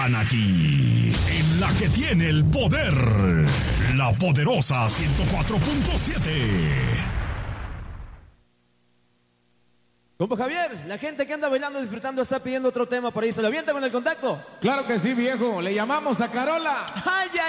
Aquí, en la que tiene el poder, la poderosa 104.7. Compa Javier, la gente que anda bailando y disfrutando está pidiendo otro tema por ahí. ¿Se lo avienta con el contacto? Claro que sí, viejo. Le llamamos a Carola. ¡Ay, ay!